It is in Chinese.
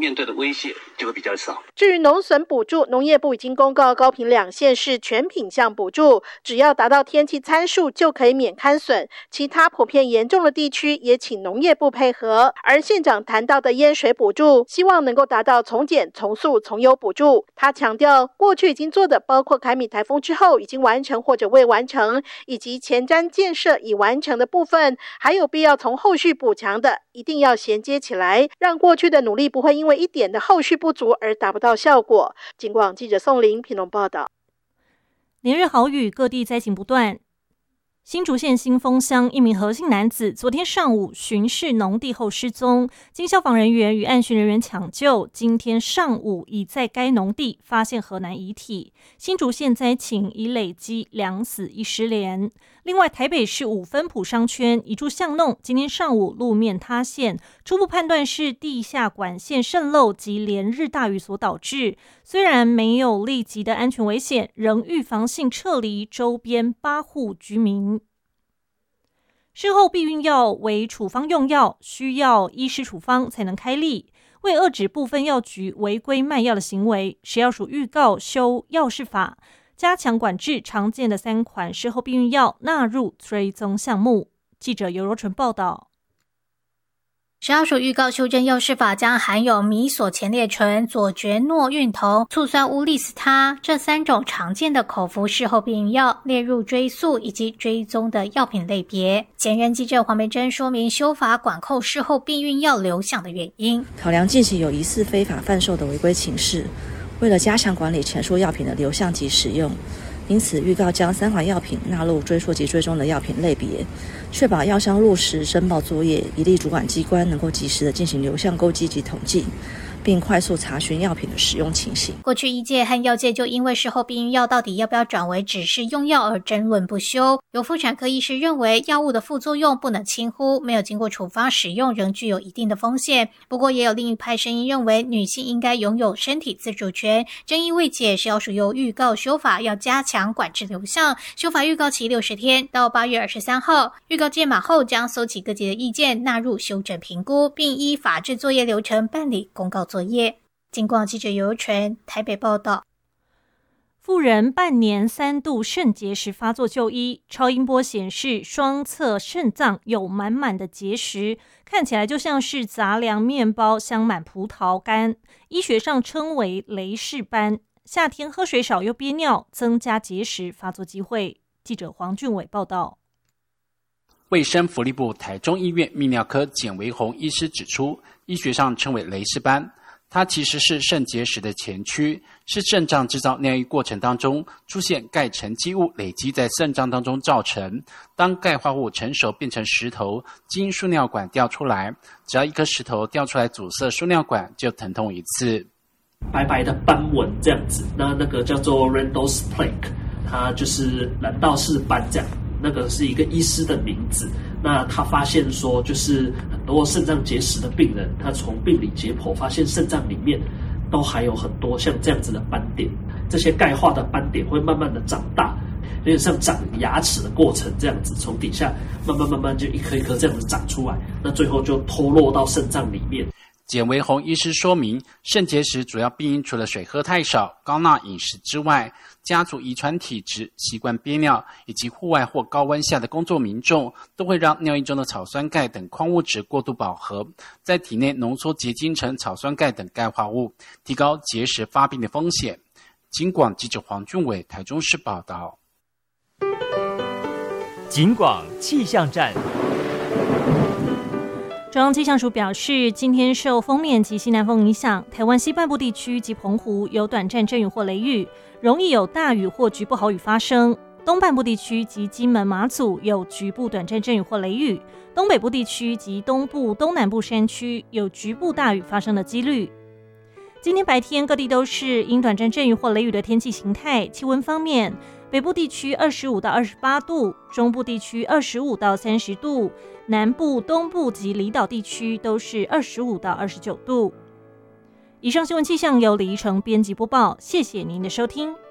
面对的威胁就会比较少。 至于农损补助，农业部已经公告高屏2县市全品项补助，只要达到天气参数就可以免勘损，其他普遍严重的地区也请农业部配合。而县长谈到的淹水补助，希望能够达到从减、从速、从优补助。他强调，过去已经做的包括凯米台风之后已经完成或者未完成，以及前瞻建设已完成的部分，还有必要从后续补强的，一定要衔接起来，让过去的努力不会因为一点的后续不足而达不到效果。警广记者宋玲评论报道。 连日豪雨，各地灾情不断。新竹县新丰乡一名何姓男子昨天上午巡视农地后失踪，经消防人员与岸巡人员抢救，今天上午已在该农地发现何男遗体。新竹县灾情已累积2死1失联。另外，台北市5分埔商圈一处巷弄今天上午路面塌陷，初步判断是地下管线渗漏及连日大雨所导致。虽然没有立即的安全危险，仍预防性撤离周边8户居民。事后避孕药为处方用药，需要医师处方才能开立。为遏止部分药局违规卖药的行为，食药署预告修药事法，加强管制常见的3款事后避孕药纳入追踪项目。记者尤柔纯报道。 食药署预告修正药事法，将含有米索前列醇、左爵诺孕酮、醋酸乌利司他这3种常见的口服事后避孕药列入追溯以及追踪的药品类别。前任记者黄梅珍说明修法管控事后避孕药流向的原因。 考量近期有疑似非法贩售的违规情势，为了加强管理前述药品的流向及使用，因此预告将3款药品纳入追溯及追踪的药品类别，确保药商落实申报作业，以利主管机关能够及时的进行流向勾稽及统计，并快速查询药品的使用情形。 过去医界和药界就因为事后避孕药到底要不要转为只是用药而争论不休。有妇产科医师认为，药物的副作用不能轻忽，没有经过处方使用仍具有一定的风险。不过也有另一派声音认为，女性应该拥有身体自主权。争议未解，食药署又预告修法要加强管制流向，修法预告期60天，到8月23号。预告届满后，将搜集各界的意见，纳入修正评估，并依法制作业流程办理公告作业。警广记者尤纯台北报道。 妇人半年3度肾结石发作就医，超音波显示双侧肾脏有满满的结石，看起来就像是杂粮面包镶满葡萄干，医学上称为雷氏斑。夏天喝水少又憋尿，增加结石发作机会。记者黄俊伟报道。 卫生福利部台中医院泌尿科简维宏医师指出，医学上称为雷氏斑，它其实是肾结石的前驱，是肾脏制造尿液过程当中出现钙沉积物累积在肾脏当中造成。当钙化物成熟变成石头，经输尿管掉出来，只要一颗石头掉出来阻塞输尿管，就疼痛一次。 白白的斑纹这样子，那个叫做 Randall's plaque， 它就是蓝道氏斑这样。那个是一个医师的名字，那他发现说，就是很多肾脏结石的病人，他从病理解剖发现肾脏里面都还有很多像这样子的斑点，这些钙化的斑点会慢慢的长大，有点像长牙齿的过程这样子，从底下慢慢就一颗一颗这样子长出来，那最后就脱落到肾脏里面。 简维宏医师说明，肾结石主要病因除了水喝太少、高钠饮食之外，家族遗传体质、习惯憋尿以及户外或高温下的工作民众，都会让尿液中的草酸钙等矿物质过度饱和，在体内浓缩结晶成草酸钙等钙化物，提高结石发病的风险。警广记者黄俊伟台中市报道。 警广气象站。 中央气象署表示，今天受锋面及西南风影响，台湾西半部地区及澎湖有短暂阵雨或雷雨，容易有大雨或局部豪雨发生。东半部地区及金门马祖有局部短暂阵雨或雷雨，东北部地区及东部东南部山区有局部大雨发生的几率。今天白天各地都是因短暂阵雨或雷雨的天气形态。气温方面，北部地区25到28度，中部地区25到30度，南部、东部及离岛地区都是25到29度。以上新闻气象由李依晨编辑播报，谢谢您的收听。